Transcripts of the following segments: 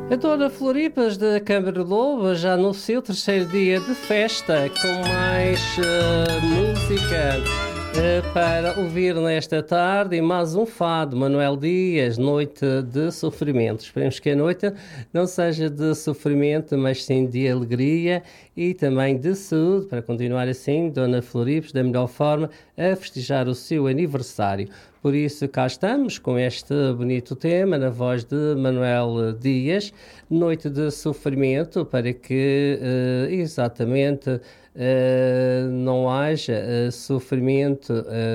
A Dona Floripas da Câmara de Loba já no seu terceiro dia de festa, com mais música para ouvir nesta tarde, e mais um fado, Manuel Dias, Noite de Sofrimento. Esperemos que a noite não seja de sofrimento, mas sim de alegria e também de saúde, para continuar assim, Dona Floripas, da melhor forma, a festejar o seu aniversário. Por isso, cá estamos com este bonito tema, na voz de Manuel Dias, Noite de Sofrimento, para que exatamente não haja sofrimento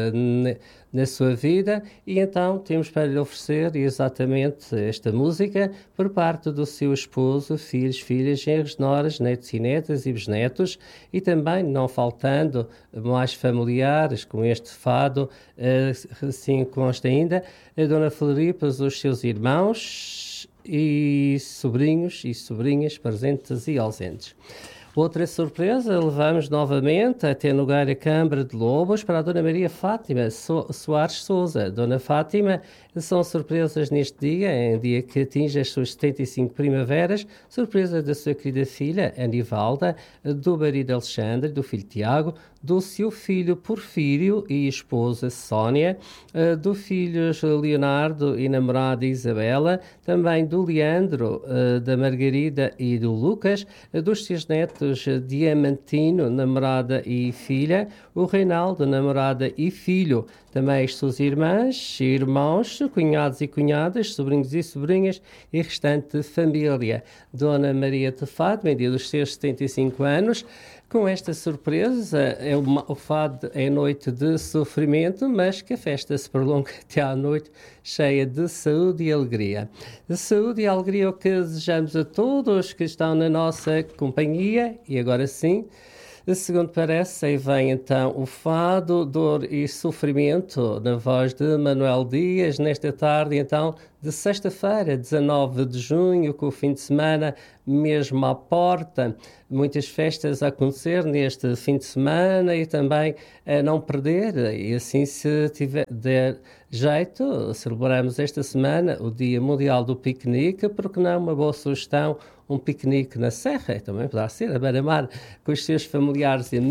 na sua vida, e então temos para lhe oferecer exatamente esta música por parte do seu esposo, filhos, filhas, genros, noras, netos e netas e bisnetos, e também não faltando mais familiares com este fado, assim consta ainda, a Dona Floripas, os seus irmãos e sobrinhos e sobrinhas presentes e ausentes. Outra surpresa, levamos novamente até no lugar a Câmara de Lobos para a Dona Maria Fátima Soares Souza. Dona Fátima, são surpresas neste dia, em dia que atinge as suas 75 primaveras, surpresa da sua querida filha, Anivalda, do marido Alexandre, do filho Tiago, do seu filho Porfírio e esposa Sónia, do filho Leonardo e namorada Isabela, também do Leandro, da Margarida e do Lucas, dos seus netos Diamantino, namorada e filha, o Reinaldo, namorada e filho, também as suas irmãs e irmãos, cunhados e cunhadas, sobrinhos e sobrinhas e restante família. Dona Maria de Fátima, em dia dos seus 75 anos, com esta surpresa, o fado é noite de sofrimento, mas que a festa se prolonga até à noite, cheia de saúde e alegria. De saúde e alegria é o que desejamos a todos que estão na nossa companhia, e agora sim, segundo parece, aí vem então o fado, dor e sofrimento, na voz de Manuel Dias, nesta tarde então de sexta-feira, 19 de junho, com o fim de semana mesmo à porta. Muitas festas a acontecer neste fim de semana e também a não perder, e assim, se tiver der jeito, celebramos esta semana o Dia Mundial do Piquenique, porque não uma boa sugestão, um piquenique na serra, também poderá ser, a beira-mar, com os seus familiares e